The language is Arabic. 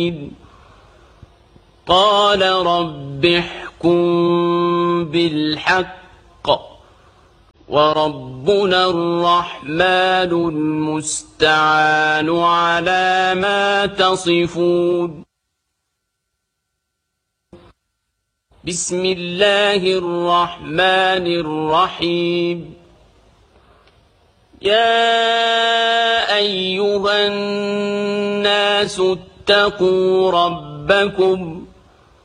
قال رب احكم بالحق وربنا الرحمن المستعان على ما تصفون. بسم الله الرحمن الرحيم. يا أيها الناس اتقوا ربكم